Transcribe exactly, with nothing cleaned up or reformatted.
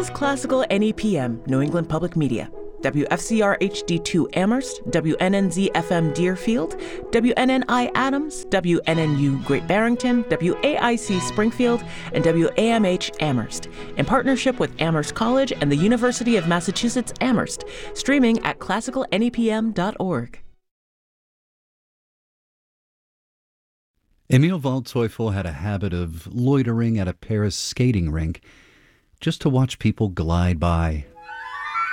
is Classical N E P M, New England Public Media. W F C R H D two Amherst, W N N Z F M Deerfield, W N N I Adams, W N N U Great Barrington, W A I C Springfield, and W A M H Amherst, in partnership with Amherst College and the University of Massachusetts Amherst, streaming at classical N E P M dot org. Emil Waldteufel had a habit of loitering at a Paris skating rink just to watch people glide by.